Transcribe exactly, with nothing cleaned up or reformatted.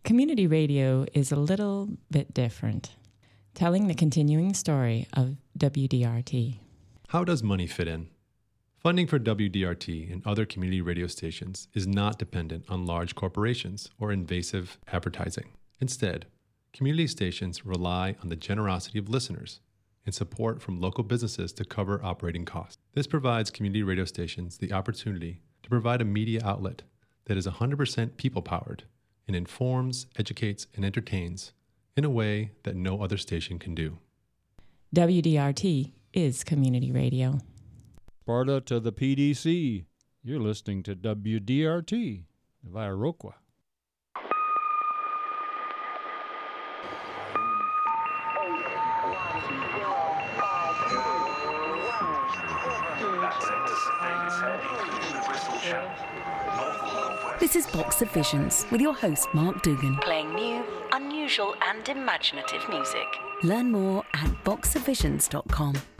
Community radio is a little bit different, telling the continuing story of W D R T. How does money fit in? Funding for W D R T and other community radio stations is not dependent on large corporations or invasive advertising. Instead, community stations rely on the generosity of listeners and support from local businesses to cover operating costs. This provides community radio stations the opportunity to provide a media outlet that is one hundred percent people-powered and informs, educates, and entertains in a way that no other station can do. W D R T is community radio. Sparta to the P D C. You're listening to W D R T via Viroqua. This is Box of Visions with your host Mark Dugan. Playing new, unusual and imaginative music. Learn more at box of visions dot com.